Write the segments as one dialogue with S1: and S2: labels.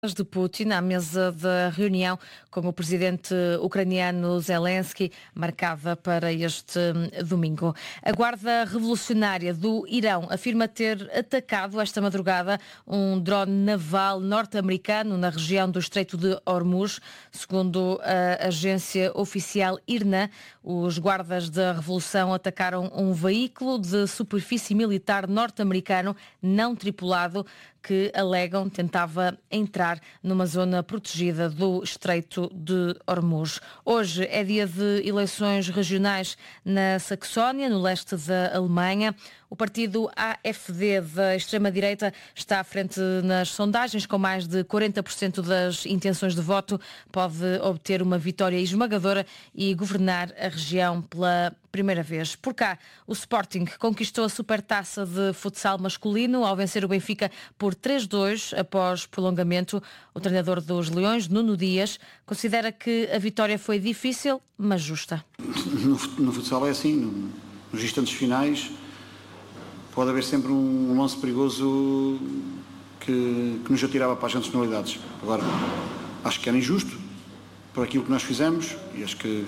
S1: De Putin à mesa da reunião com o presidente ucraniano Zelensky, marcada para este domingo. A Guarda Revolucionária do Irão afirma ter atacado esta madrugada um drone naval norte-americano na região do Estreito de Hormuz. Segundo a agência oficial IRNA, os guardas da Revolução atacaram um veículo de superfície militar norte-americano não tripulado que alegam tentava entrar numa zona protegida do Estreito de Hormuz. Hoje é dia de eleições regionais na Saxónia, no leste da Alemanha. O partido AfD da extrema-direita está à frente nas sondagens, com mais de 40% das intenções de voto. Pode obter uma vitória esmagadora e governar a região pela primeira vez. Por cá, o Sporting conquistou a Supertaça de futsal masculino ao vencer o Benfica por 3-2 após prolongamento. O treinador dos Leões, Nuno Dias, considera que a vitória foi difícil, mas justa.
S2: No futsal é assim, nos instantes finais pode haver sempre um lance perigoso que nos atirava para as nacionalidades. Agora, acho que era injusto por aquilo que nós fizemos e acho que,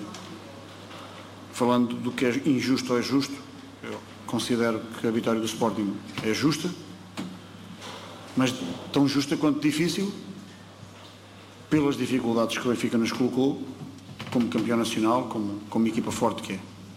S2: falando do que é injusto ou é justo, eu considero que a vitória do Sporting é justa, mas tão justa quanto difícil, pelas dificuldades que o Benfica nos colocou, como campeão nacional, como equipa forte que é.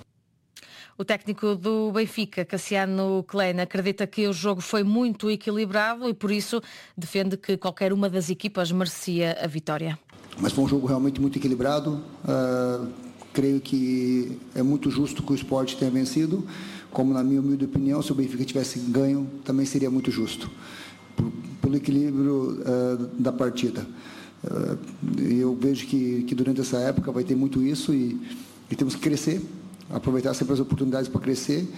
S1: O técnico do Benfica, Cassiano Klein, acredita que o jogo foi muito equilibrado e por isso defende que qualquer uma das equipas merecia a vitória.
S3: Mas foi um jogo realmente muito equilibrado. Creio que é muito justo que o Sport tenha vencido. Como na minha humilde opinião, se o Benfica tivesse ganho, também seria muito justo. Pelo equilíbrio da partida. Eu vejo que durante essa época vai ter muito isso e temos que crescer. Aproveitar sempre as oportunidades para crescer.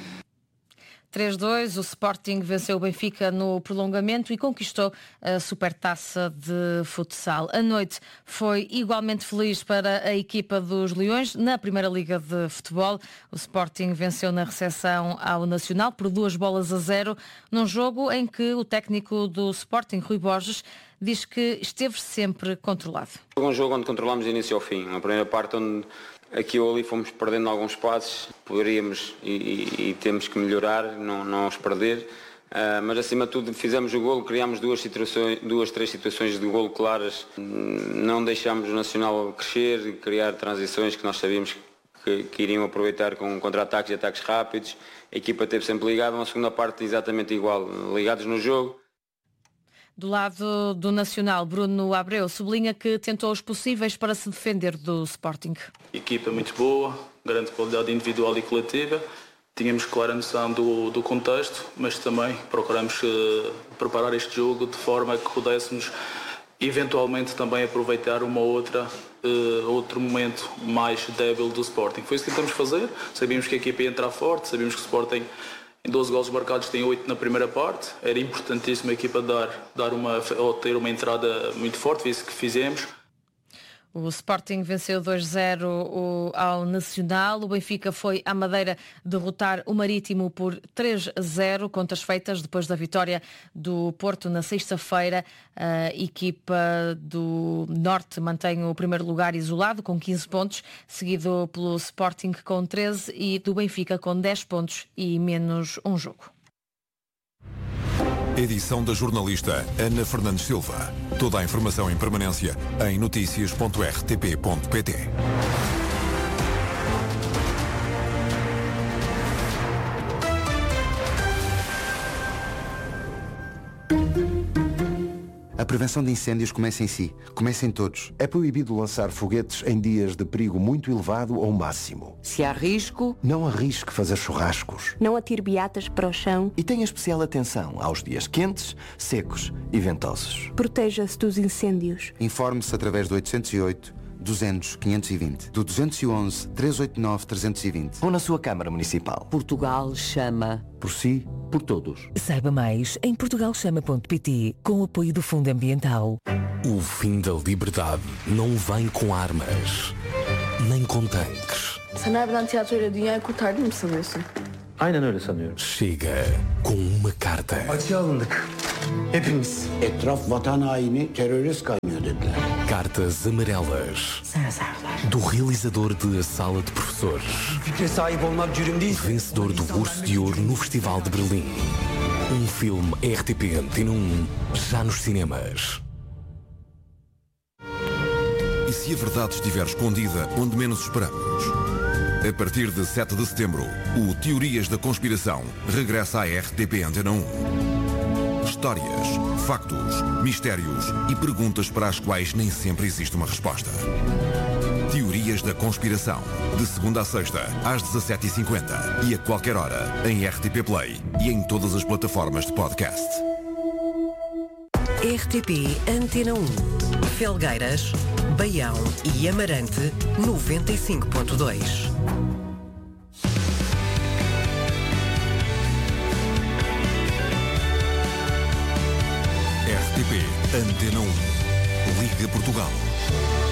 S1: 3-2, o Sporting venceu o Benfica no prolongamento e conquistou a Supertaça de futsal. A noite foi igualmente feliz para a equipa dos Leões na Primeira Liga de Futebol. O Sporting venceu na recepção ao Nacional por 2-0, num jogo em que o técnico do Sporting, Rui Borges, diz que esteve sempre controlado.
S4: Um jogo onde controlamos de início ao fim. Uma primeira parte onde aqui ou ali fomos perdendo alguns passos, poderíamos e temos que melhorar, não os perder, mas acima de tudo fizemos o golo, criámos três situações de golo claras, não deixámos o Nacional crescer e criar transições que nós sabíamos que iriam aproveitar com contra-ataques e ataques rápidos. A equipa esteve sempre ligada, uma segunda parte exatamente igual, ligados no jogo.
S1: Do lado do Nacional, Bruno Abreu sublinha que tentou os possíveis para se defender do Sporting.
S5: Equipa muito boa, grande qualidade individual e coletiva. Tínhamos clara noção do contexto, mas também procuramos preparar este jogo de forma que pudéssemos eventualmente também aproveitar outro momento mais débil do Sporting. Foi isso que tentamos fazer. Sabíamos que a equipa ia entrar forte, sabíamos que o Sporting em 12 golos marcados tem 8 na primeira parte. Era importantíssimo a equipa ter uma entrada muito forte, foi isso que fizemos.
S1: O Sporting venceu 2-0 ao Nacional. O Benfica foi à Madeira derrotar o Marítimo por 3-0, contas feitas depois da vitória do Porto na sexta-feira. A equipa do Norte mantém o primeiro lugar isolado com 15 pontos, seguido pelo Sporting com 13 e do Benfica com 10 pontos e menos um jogo.
S6: Edição da jornalista Ana Fernandes Silva. Toda a informação em permanência em noticias.rtp.pt.
S7: A prevenção de incêndios começa em si, começa em todos. É proibido lançar foguetes em dias de perigo muito elevado ou máximo.
S8: Se há risco,
S7: não arrisque fazer churrascos.
S9: Não atire beatas para o chão.
S7: E tenha especial atenção aos dias quentes, secos e ventosos.
S9: Proteja-se dos incêndios.
S7: Informe-se através do 808 200 520, do 211 389 320 ou na sua Câmara Municipal.
S8: Portugal chama.
S7: Por si, por todos.
S10: Saiba mais em portugalchama.pt com o apoio do Fundo Ambiental.
S11: O fim da liberdade não vem com armas, nem com tanques.
S12: Sen her birden tiyatroyla dünyayı kurtardın mı sanıyorsun? Aynen öyle sanıyorum.
S11: Chega com uma carta.
S13: Açığa alındık. Hepimiz.
S14: Etraf vatan haini, terörist kaynıyor dediler.
S11: Cartas amarelas. Do realizador de A Sala de Professores.
S13: Fikre sahip olmak cürüm değil.
S11: Vencedor do Urso de Ouro no Festival de Berlim. Filme RTP Antena 1, já nos cinemas.
S6: E se a verdade estiver escondida onde menos esperamos? A partir de 7 de setembro, o Teorias da Conspiração regressa à RTP Antena 1. Histórias, factos, mistérios e perguntas para as quais nem sempre existe uma resposta. Teorias da Conspiração, de segunda a sexta, às 17h50 e a qualquer hora, em RTP Play e em todas as plataformas de podcast.
S10: RTP Antena 1. Felgueiras, Baião e Amarante, 95.2.
S6: RTP Antena 1. Liga Portugal.